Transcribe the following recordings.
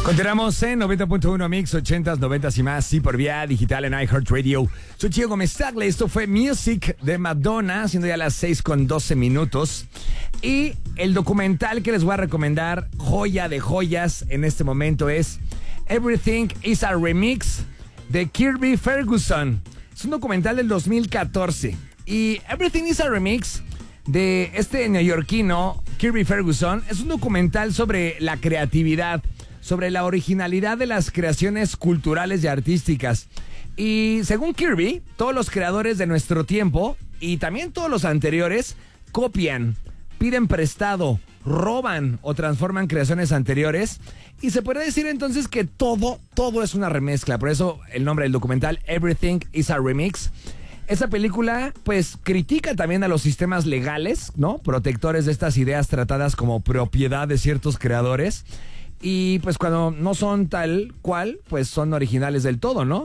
Continuamos en 90.1 Mix, 80s, 90s y más, sí, por vía digital en iHeartRadio. Soy Chico Gómez Tagle, esto fue Music de Madonna, siendo ya las 6:12. Y el documental que les voy a recomendar, joya de joyas en este momento, es Everything is a Remix de Kirby Ferguson. Es un documental del 2014. Y Everything is a Remix de este neoyorquino Kirby Ferguson es un documental sobre la creatividad, sobre la originalidad de las creaciones culturales y artísticas. Y según Kirby, todos los creadores de nuestro tiempo y también todos los anteriores copian, piden prestado, roban o transforman creaciones anteriores. Y se puede decir entonces que todo es una remezcla. Por eso el nombre del documental, Everything is a Remix. Esa película, pues, critica también a los sistemas legales, ¿no? Protectores de estas ideas tratadas como propiedad de ciertos creadores. Y, pues, cuando no son tal cual, pues, son originales del todo, ¿no?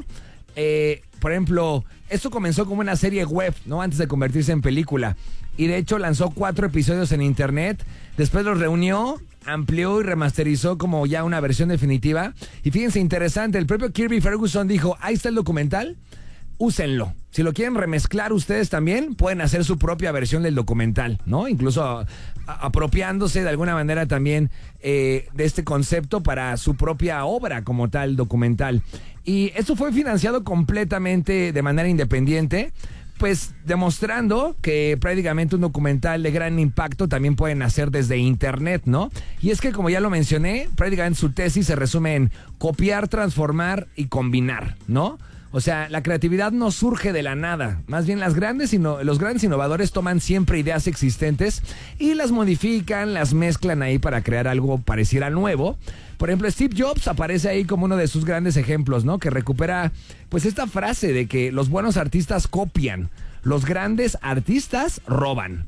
Por ejemplo, esto comenzó como una serie web, ¿no? Antes de convertirse en película. Y, de hecho, lanzó 4 episodios en internet. Después los reunió, amplió y remasterizó como ya una versión definitiva. Y fíjense, interesante, el propio Kirby Ferguson dijo, ahí está el documental, úsenlo. Si lo quieren remezclar ustedes también, pueden hacer su propia versión del documental, ¿no? Incluso apropiándose de alguna manera también de este concepto para su propia obra como tal, documental. Y esto fue financiado completamente de manera independiente, pues demostrando que prácticamente un documental de gran impacto también pueden hacer desde internet, ¿no? Y es que, como ya lo mencioné, prácticamente su tesis se resume en copiar, transformar y combinar, ¿no? O sea, la creatividad no surge de la nada. Más bien los grandes innovadores toman siempre ideas existentes y las modifican, las mezclan ahí para crear algo pareciera nuevo. Por ejemplo, Steve Jobs aparece ahí como uno de sus grandes ejemplos, ¿no? Que recupera pues esta frase de que los buenos artistas copian, los grandes artistas roban.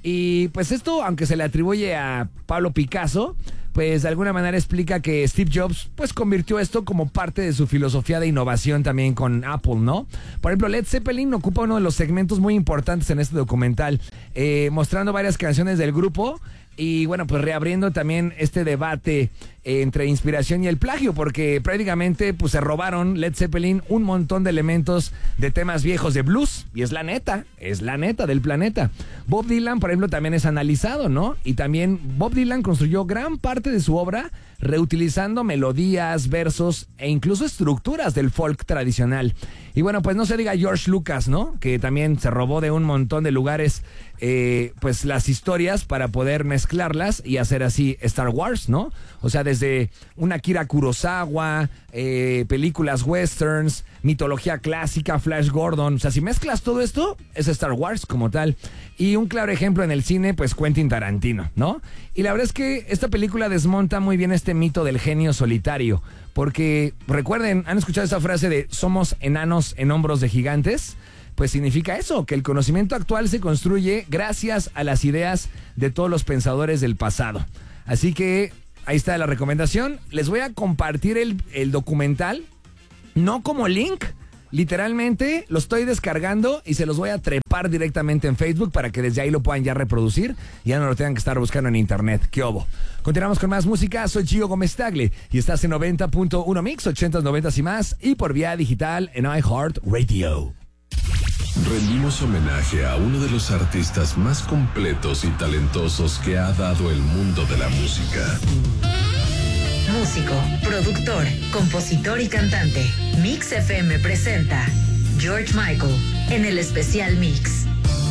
Y pues esto, aunque se le atribuye a Pablo Picasso, pues de alguna manera explica que Steve Jobs pues convirtió esto como parte de su filosofía de innovación también con Apple, ¿no? Por ejemplo, Led Zeppelin ocupa uno de los segmentos muy importantes en este documental, mostrando varias canciones del grupo. Y bueno, pues reabriendo también este debate entre inspiración y el plagio, porque prácticamente pues se robaron Led Zeppelin un montón de elementos de temas viejos de blues, y es la neta del planeta. Bob Dylan, por ejemplo, también es analizado, ¿no? Y también Bob Dylan construyó gran parte de su obra reutilizando melodías, versos e incluso estructuras del folk tradicional. Y bueno, pues no se diga George Lucas, ¿no? Que también se robó de un montón de lugares pues las historias para poder mezclarlas y hacer así Star Wars, ¿no? O sea, desde una Akira Kurosawa, películas westerns, mitología clásica, Flash Gordon. O sea, si mezclas todo esto, es Star Wars como tal. Y un claro ejemplo en el cine, pues Quentin Tarantino, ¿no? Y la verdad es que esta película desmonta muy bien este mito del genio solitario. Porque, recuerden, ¿han escuchado esa frase de somos enanos en hombros de gigantes? Pues significa eso, que el conocimiento actual se construye gracias a las ideas de todos los pensadores del pasado. Así que ahí está la recomendación. Les voy a compartir el documental, no como link, literalmente lo estoy descargando y se los voy a trepar directamente en Facebook para que desde ahí lo puedan ya reproducir y ya no lo tengan que estar buscando en internet. ¿Qué obo? Continuamos con más música. Soy Gio Gómez Tagle y estás en 90.1 Mix, 80s, 90s y más, y por vía digital en iHeartRadio. Rendimos homenaje a uno de los artistas más completos y talentosos que ha dado el mundo de la música. Músico, productor, compositor y cantante. Mix FM presenta George Michael en el especial Mix.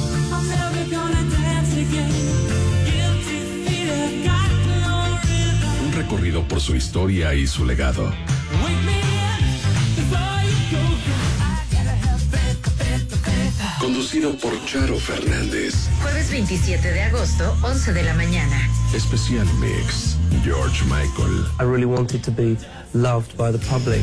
Un recorrido por su historia y su legado. Conducido por Charo Fernández. Jueves 27 de agosto, 11 de la mañana. Especial Mix, George Michael. I really wanted to be loved by the public.